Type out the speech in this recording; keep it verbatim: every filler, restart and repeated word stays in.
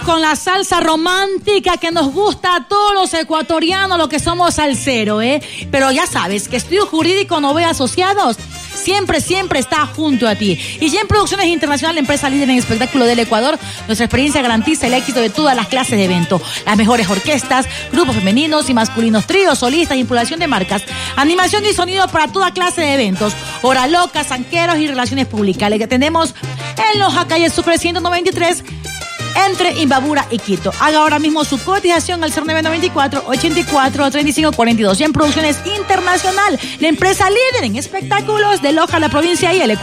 con la salsa romántica que nos gusta a todos los ecuatorianos, los que somos salseros, ¿eh? Pero ya sabes que Estudio Jurídico Novea Asociados siempre, siempre está junto a ti. Y ya en Producciones Internacional, la empresa líder en espectáculo del Ecuador, nuestra experiencia garantiza el éxito de todas las clases de evento. Las mejores orquestas, grupos femeninos y masculinos, tríos, solistas, impulación de marcas, animación y sonido para toda clase de eventos, hora loca, zanqueros y relaciones públicas. Le tenemos en Loja, calle Sucre ciento noventa y tres, entre Imbabura y Quito. Haga ahora mismo su cotización al cero nueve nueve cuatro, ochenta y cuatro, treinta y cinco cuarenta y dos. Y en Producciones Internacional, la empresa líder en espectáculos de Loja, la provincia y el Ecuador.